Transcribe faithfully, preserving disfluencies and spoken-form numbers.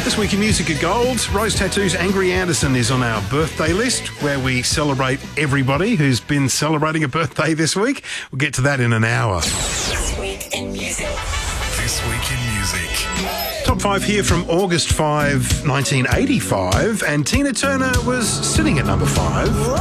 This week in Music of Gold, Rose Tattoo's Angry Anderson is on our birthday list, where we celebrate everybody who's been celebrating a birthday this week. We'll get to that in an hour. This Week in Music. This Week in Music. Top five here from August fifth, nineteen eighty-five, and Tina Turner was sitting at number five.